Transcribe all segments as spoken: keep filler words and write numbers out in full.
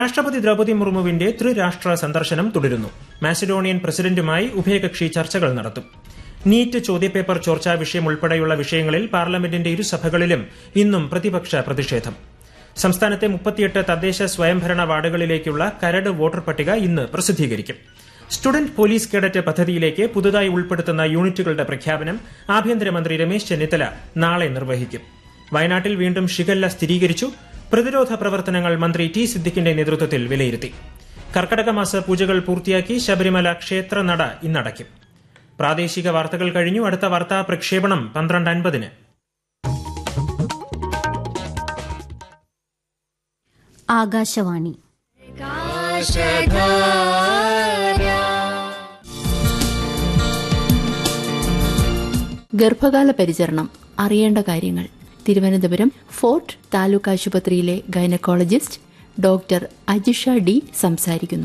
രാഷ്ട്രപതി ദ്രൗപദി മുർമുവിന്റെ ത്രിരാഷ്ട്ര സന്ദർശനം തുടരുന്നു. മാസിഡോണിയൻ പ്രസിഡന്റുമായി ഉഭയകക്ഷി ചർച്ചകൾ നടത്തും. നീറ്റ് ചോദ്യപേപ്പർ ചോർച്ചാ വിഷയം ഉൾപ്പെടെയുള്ള വിഷയങ്ങളിൽ പാർലമെന്റിന്റെ ഇരുസഭകളിലും ഇന്നും പ്രതിപക്ഷ പ്രതിഷേധം. സംസ്ഥാനത്തെ മുപ്പത്തിയെട്ട് തദ്ദേശ സ്വയംഭരണ വാർഡുകളിലേക്കുള്ള കരട് വോട്ടർ പട്ടിക ഇന്ന് പ്രസിദ്ധീകരിക്കും. സ്റ്റുഡന്റ് പോലീസ് കേഡറ്റ് പദ്ധതിയിലേക്ക് പുതുതായി ഉൾപ്പെടുത്തുന്ന യൂണിറ്റുകളുടെ പ്രഖ്യാപനം ആഭ്യന്തരമന്ത്രി രമേശ് ചെന്നിത്തല നാളെ നിർവഹിക്കും. വയനാട്ടിൽ വീണ്ടും ഷിഗല്ല സ്ഥിരീകരിച്ചു. പ്രതിരോധ പ്രവർത്തനങ്ങൾ മന്ത്രി ടി സിദ്ദിഖിന്റെ നേതൃത്വത്തിൽ വിലയിരുത്തി. കർക്കടക മാസ പൂജകൾ പൂർത്തിയാക്കി ശബരിമല ക്ഷേത്രനട ഇന്നടയ്ക്കും. പ്രാദേശിക വാർത്തകൾ കഴിഞ്ഞു. അടുത്ത വാർത്താ പ്രക്ഷേപണം പന്ത്രണ്ട് അൻപതിന്. ആകാശവാണി. ഗർഭകാല പരിചരണം അറിയേണ്ട കാര്യങ്ങൾ. തിരുവനന്തപുരം ഫോർട്ട് താലൂക്ക് ആശുപത്രിയിലെ ഗൈനക്കോളജിസ്റ്റ് ഡോക്ടർ അജിഷ ഡി സംസാരിക്കുന്നു.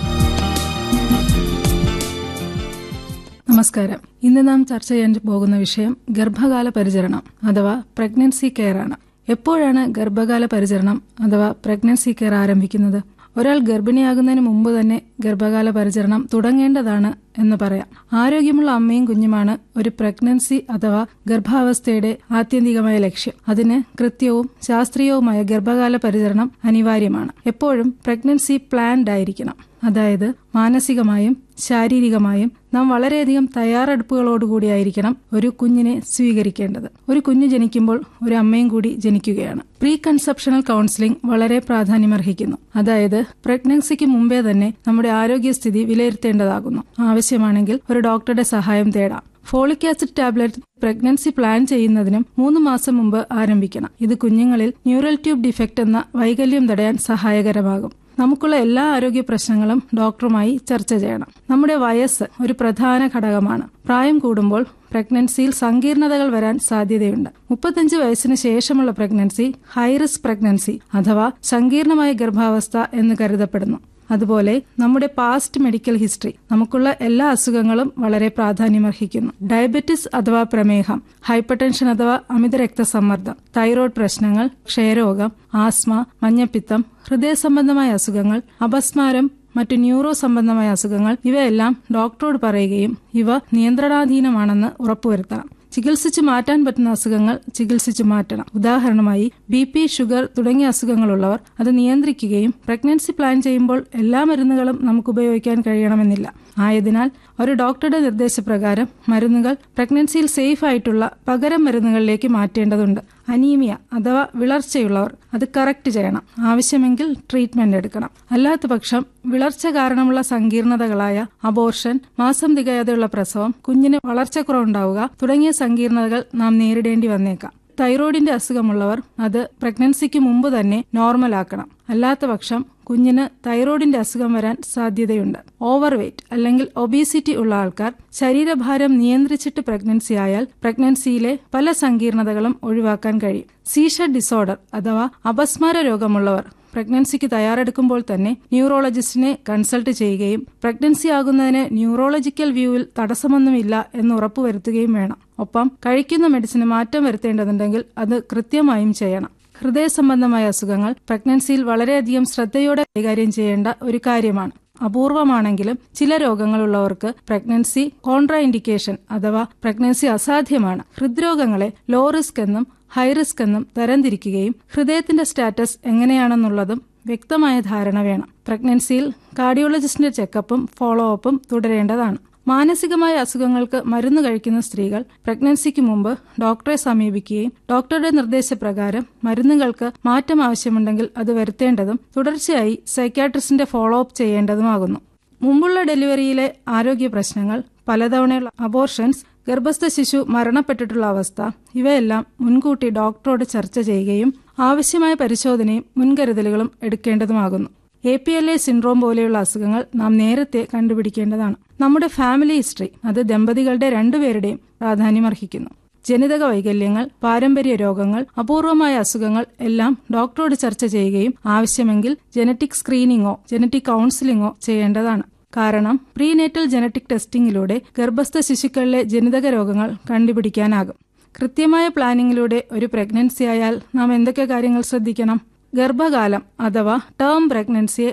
നമസ്കാരം. ഇന്ന് നാം ചർച്ച ചെയ്യാൻ പോകുന്ന വിഷയം ഗർഭകാല പരിചരണം അഥവാ പ്രഗ്നൻസി കെയർ ആണ്. എപ്പോഴാണ് ഗർഭകാല പരിചരണം അഥവാ പ്രഗ്നൻസി കെയർ ആരംഭിക്കുന്നത്? ഒരാൾ ഗർഭിണിയാകുന്നതിന് മുമ്പ് തന്നെ ഗർഭകാല പരിചരണം തുടങ്ങേണ്ടതാണ് എന്ന് പറയാം. ആരോഗ്യമുള്ള അമ്മയും കുഞ്ഞുമാണ് ഒരു പ്രഗ്നൻസി അഥവാ ഗർഭാവസ്ഥയുടെ ആത്യന്തികമായ ലക്ഷ്യം. അതിന് കൃത്യവും ശാസ്ത്രീയവുമായ ഗർഭകാല പരിചരണം അനിവാര്യമാണ്. എപ്പോഴും പ്രഗ്നൻസി പ്ലാൻഡ് ആയിരിക്കണം. അതായത് മാനസികമായും ശാരീരികമായും നാം വളരെയധികം തയ്യാറെടുപ്പുകളോടുകൂടിയായിരിക്കണം ഒരു കുഞ്ഞിനെ സ്വീകരിക്കേണ്ടത്. ഒരു കുഞ്ഞ് ജനിക്കുമ്പോൾ ഒരു അമ്മയും കൂടി ജനിക്കുകയാണ്. പ്രീ കൺസെപ്ഷണൽ കൌൺസിലിംഗ് വളരെ പ്രാധാന്യമർഹിക്കുന്നു. അതായത് പ്രഗ്നൻസിക്ക് മുമ്പേ തന്നെ നമ്മുടെ ആരോഗ്യസ്ഥിതി വിലയിരുത്തേണ്ടതാകുന്നു. ആവശ്യമാണെങ്കിൽ ഒരു ഡോക്ടറുടെ സഹായം തേടാം. Folic acid tablet pregnancy plan ചെയ്യുന്നതിനും മൂന്ന് മാസം മുമ്പ് ആരംഭിക്കണം. ഇത് കുഞ്ഞുങ്ങളിൽ ന്യൂറൽ ട്യൂബ് ഡിഫക്റ്റ് എന്ന വൈകല്യം തടയാൻ സഹായകരമാകും. നമുക്കുള്ള എല്ലാ ആരോഗ്യ പ്രശ്നങ്ങളും ഡോക്ടറുമായി ചർച്ച ചെയ്യണം. നമ്മുടെ വയസ്സ് ഒരു പ്രധാന ഘടകമാണ്. പ്രായം കൂടുമ്പോൾ പ്രഗ്നൻസിയിൽ സങ്കീർണതകൾ വരാൻ സാധ്യതയുണ്ട്. മുപ്പത്തഞ്ച് വയസ്സിന് ശേഷമുള്ള പ്രഗ്നൻസി ഹൈറിസ്ക് പ്രഗ്നൻസി അഥവാ സങ്കീർണമായ ഗർഭാവസ്ഥ എന്ന് കരുതപ്പെടുന്നു. അതുപോലെ നമ്മുടെ പാസ്റ്റ് മെഡിക്കൽ ഹിസ്റ്ററി നമുക്കുള്ള എല്ലാ അസുഖങ്ങളും വളരെ പ്രാധാന്യമർഹിക്കുന്നു. ഡയബറ്റിസ് അഥവാ പ്രമേഹം, ഹൈപ്പർടെൻഷൻ അഥവാ അമിത രക്തസമ്മർദ്ദം, തൈറോയ്ഡ് പ്രശ്നങ്ങൾ, ക്ഷയരോഗം, ആസ്മ, മഞ്ഞപ്പിത്തം, ഹൃദയ സംബന്ധമായ അസുഖങ്ങൾ, അപസ്മാരം, മറ്റു ന്യൂറോ സംബന്ധമായ അസുഖങ്ങൾ ഇവയെല്ലാം ഡോക്ടറോട് പറയുകയും ഇവ നിയന്ത്രണാധീനമാണെന്ന് ഉറപ്പുവരുത്തണം. ചികിത്സിച്ചു മാറ്റാൻ പറ്റുന്ന അസുഖങ്ങൾ ചികിത്സിച്ചു മാറ്റണം. ഉദാഹരണമായി ബി പി, ഷുഗർ തുടങ്ങിയ അസുഖങ്ങളുള്ളവർ അത് നിയന്ത്രിക്കുകയും പ്രഗ്നൻസി പ്ലാൻ ചെയ്യുമ്പോൾ എല്ലാ മരുന്നുകളും നമുക്ക് ഉപയോഗിക്കാൻ കഴിയണമെന്നില്ല. ആയതിനാൽ ഒരു ഡോക്ടറുടെ നിർദ്ദേശപ്രകാരം മരുന്നുകൾ പ്രഗ്നൻസിയിൽ സേഫ് ആയിട്ടുള്ള പകരം മരുന്നുകളിലേക്ക് മാറ്റേണ്ടതുണ്ട്. അനീമിയ അഥവാ വിളർച്ചയുള്ളവർ അത് കറക്റ്റ് ചെയ്യണം. ആവശ്യമെങ്കിൽ ട്രീറ്റ്മെന്റ് എടുക്കണം. അല്ലാത്ത പക്ഷം വിളർച്ച കാരണമുള്ള സങ്കീർണതകളായ അബോർഷൻ, മാസം തികയാതെയുള്ള പ്രസവം, കുഞ്ഞിന് വളർച്ചക്കുറവുണ്ടാവുക തുടങ്ങിയ സങ്കീർണതകൾ നാം നേരിടേണ്ടി വന്നേക്കാം. തൈറോയിഡിന്റെ അസുഖമുള്ളവർ അത് പ്രഗ്നൻസിക്ക് മുമ്പ് തന്നെ നോർമലാക്കണം. അല്ലാത്ത പക്ഷം കുഞ്ഞിന് തൈറോയിഡിന്റെ അസുഖം വരാൻ സാധ്യതയുണ്ട്. ഓവർ വെയ്റ്റ് അല്ലെങ്കിൽ ഒബീസിറ്റി ഉള്ള ആൾക്കാർ ശരീരഭാരം നിയന്ത്രിച്ചിട്ട് പ്രഗ്നൻസി ആയാൽ പ്രഗ്നൻസിയിലെ പല സങ്കീർണതകളും ഒഴിവാക്കാൻ കഴിയും. സീഷർ ഡിസോർഡർ അഥവാ അപസ്മാര രോഗമുള്ളവർ പ്രഗ്നൻസിക്ക് തയ്യാറെടുക്കുമ്പോൾ തന്നെ ന്യൂറോളജിസ്റ്റിനെ കൺസൾട്ട് ചെയ്യുകയും പ്രഗ്നൻസി ആകുന്നതിന് ന്യൂറോളജിക്കൽ വ്യൂവിൽ തടസ്സമൊന്നുമില്ല എന്ന് ഉറപ്പുവരുത്തുകയും വേണം. ഒപ്പം കഴിക്കുന്ന മെഡിസിന് മാറ്റം വരുത്തേണ്ടതുണ്ടെങ്കിൽ അത് കൃത്യമായും ചെയ്യണം. ഹൃദയ സംബന്ധമായ അസുഖങ്ങൾ പ്രഗ്നൻസിയിൽ വളരെയധികം ശ്രദ്ധയോടെ കൈകാര്യം ചെയ്യേണ്ട ഒരു കാര്യമാണ്. അപൂർവമാണെങ്കിലും ചില രോഗങ്ങളുള്ളവർക്ക് പ്രഗ്നൻസി കോൺട്രാ ഇൻഡിക്കേഷൻ അഥവാ പ്രഗ്നൻസി അസാധ്യമാണ്. ഹൃദ്രോഗങ്ങളെ ലോ റിസ്ക് എന്നും ഹൈ റിസ്ക് എന്നും തരംതിരിക്കുകയും ഹൃദയത്തിന്റെ സ്റ്റാറ്റസ് എങ്ങനെയാണെന്നുള്ളതും വ്യക്തമായ ധാരണ വേണം. പ്രഗ്നൻസിയിൽ കാർഡിയോളജിസ്റ്റിന്റെ ചെക്കപ്പും ഫോളോ അപ്പും തുടരേണ്ടതാണ്. മാനസികമായ അസുഖങ്ങൾക്ക് മരുന്ന് കഴിക്കുന്ന സ്ത്രീകൾ പ്രഗ്നൻസിക്ക് മുമ്പ് ഡോക്ടറെ സമീപിക്കുകയും ഡോക്ടറുടെ നിർദ്ദേശപ്രകാരം മരുന്നുകൾക്ക് മാറ്റം ആവശ്യമുണ്ടെങ്കിൽ അത് വരുത്തേണ്ടതും തുടർച്ചയായി സൈക്യാട്രിസ്റ്റിന്റെ ഫോളോ അപ്പ് ചെയ്യേണ്ടതുമാകുന്നു. മുമ്പുള്ള ഡെലിവറിയിലെ ആരോഗ്യ പ്രശ്നങ്ങൾ, പലതവണയുള്ള അബോർഷൻസ്, ഗർഭസ്ഥ ശിശു മരണപ്പെട്ടിട്ടുള്ള അവസ്ഥ ഇവയെല്ലാം മുൻകൂട്ടി ഡോക്ടറോട് ചർച്ച ചെയ്യുകയും ആവശ്യമായ പരിശോധനയും മുൻകരുതലുകളും എടുക്കേണ്ടതുമാകുന്നു. A P L A syndrome പോലെയുള്ള അസുഖങ്ങൾ നാം നേരത്തെ കണ്ടുപിടിക്കേണ്ടതാണ്. നമ്മുടെ ഫാമിലി ഹിസ്റ്ററി അത് ദമ്പതികളുടെ രണ്ടുപേരുടെയും പ്രാധാന്യമർഹിക്കുന്നു. ജനിതക വൈകല്യങ്ങൾ, പാരമ്പര്യ രോഗങ്ങൾ, അപൂർവമായ അസുഖങ്ങൾ എല്ലാം ഡോക്ടറോട് ചർച്ച ചെയ്യുകയും ആവശ്യമെങ്കിൽ ജനറ്റിക് സ്ക്രീനിങ്ങോ ജനറ്റിക് കൌൺസിലിങ്ങോ ചെയ്യേണ്ടതാണ്. കാരണം പ്രീനേറ്റൽ ജനറ്റിക് ടെസ്റ്റിംഗിലൂടെ ഗർഭസ്ഥ ശിശുക്കളിലെ ജനിതക രോഗങ്ങൾ കണ്ടുപിടിക്കാനാകും. കൃത്യമായ പ്ലാനിങ്ങിലൂടെ ഒരു പ്രഗ്നൻസി ആയാൽ നാം എന്തൊക്കെ കാര്യങ്ങൾ ശ്രദ്ധിക്കണം? ഗർഭകാലം അഥവാ ടേം പ്രഗ്നൻസിയെ